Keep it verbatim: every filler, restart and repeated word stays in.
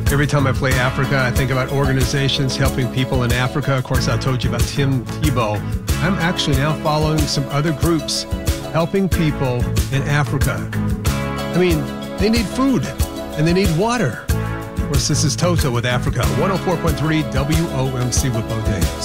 Every time I play Africa, I think about organizations helping people in Africa. Of course, I told you about Tim Tebow. I'm actually now following some other groups helping people in Africa. I mean, they need food and they need water. Of course, this is Toto with Africa, one oh four point three W O M C with Bo Davis.